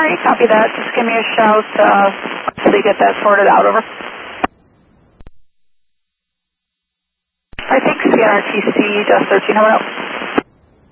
right, copy that. Just give me a shout so they get that sorted out, over. I think CNRTC, just 13, how about